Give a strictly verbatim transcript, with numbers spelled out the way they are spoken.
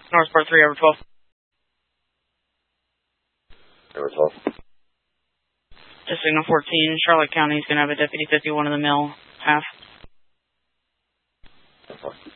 Northport three over twelve. Over twelve. Just signal fourteen. Charlotte County is going to have a deputy fifty-one in the mill. Half. Okay.